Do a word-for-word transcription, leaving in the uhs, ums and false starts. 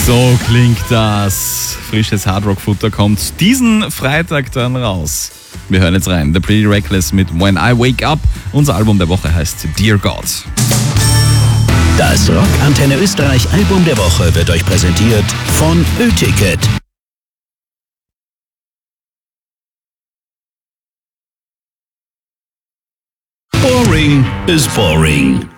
So klingt das. Frisches Hardrock-Futter kommt diesen Freitag dann raus. Wir hören jetzt rein. The Pretty Reckless mit When I Wake Up. Unser Album der Woche heißt Dear God. Das Rock Antenne Österreich Album der Woche wird euch präsentiert von Ö-Ticket. Boring is boring.